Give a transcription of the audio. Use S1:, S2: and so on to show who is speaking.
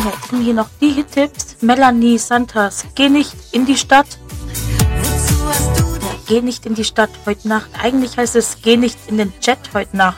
S1: Jetzt kommen hier noch die Hit-Tipps. Melanie Santos, geh nicht in die Stadt. Ja, geh nicht in die Stadt heute Nacht. Eigentlich heißt es, geh nicht in den Jet heute Nacht.